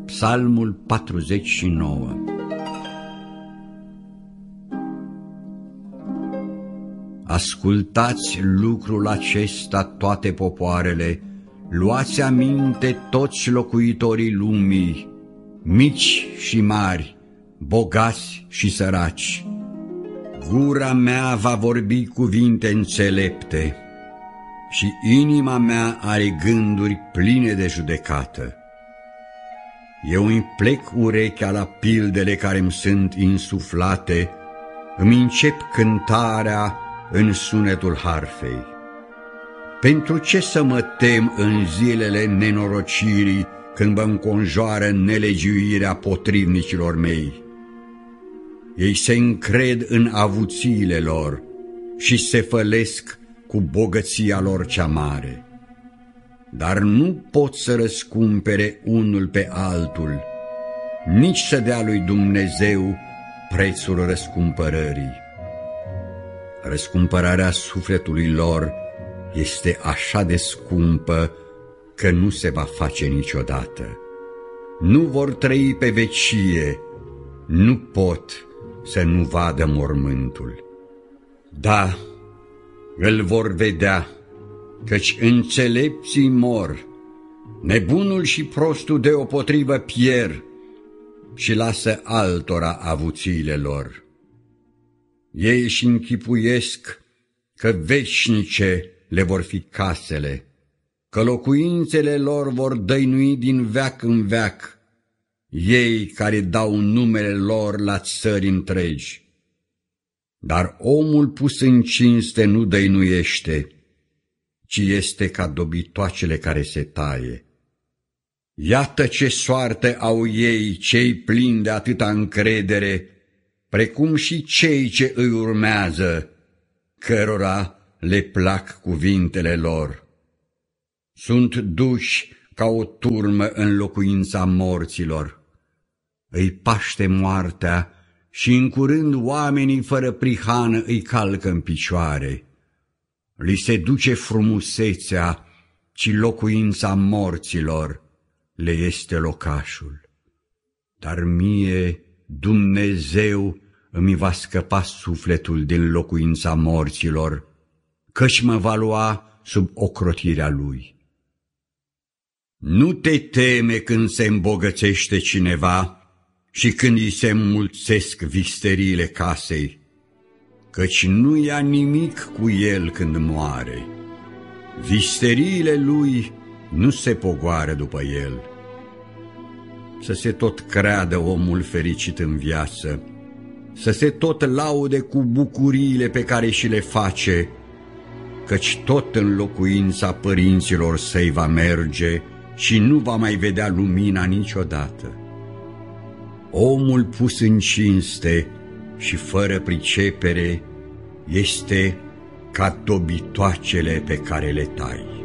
Psalmul 49. Ascultați lucrul acesta, toate popoarele, luați aminte toți locuitorii lumii, mici și mari, bogați și săraci. Gura mea va vorbi cuvinte înțelepte și inima mea are gânduri pline de judecată. Eu îmi plec urechea la pildele care îmi sunt insuflate, îmi încep cântarea în sunetul harfei. Pentru ce să mă tem în zilele nenorocirii, când mă înconjoară nelegiuirea potrivnicilor mei? Ei se încred în avuțiile lor și se fălesc cu bogăția lor cea mare. Dar nu pot să răscumpere unul pe altul, nici să dea lui Dumnezeu prețul răscumpărării. Răscumpărarea sufletului lor este așa de scumpă că nu se va face niciodată. Nu vor trăi pe vecie, nu pot să nu vadă mormântul. Da, îl vor vedea, căci înțelepții mor, nebunul și prostul deopotrivă pierd și lasă altora avuțiile lor. Ei își închipuiesc că veșnice le vor fi casele, că locuințele lor vor dăinui din veac în veac, ei care dau numele lor la țări întregi. Dar omul pus în cinste nu dăinuiește, ci este ca dobitoacele care se taie. Iată ce soartă au ei, cei plini de atâta încredere, precum și cei ce îi urmează, cărora le plac cuvintele lor. Sunt duși ca o turmă în locuința morților. Îi paște moartea și în curând oamenii fără prihană îi calcă în picioare. Li se duce frumusețea, ci locuința morților le este locașul. Dar mie Dumnezeu îmi va scăpa sufletul din locuința morților, căci mă va lua sub ocrotirea Lui. Nu te teme când se îmbogățește cineva și când îi se înmulțesc visteriile casei, căci nu ia nimic cu el când moare. Visteriile lui nu se pogoară după el. Să se tot creadă omul fericit în viață, să se tot laude cu bucuriile pe care și le face, căci tot în locuința părinților săi va merge și nu va mai vedea lumina niciodată. Omul pus în cinste și fără pricepere este ca dobitoacele pe care le tai.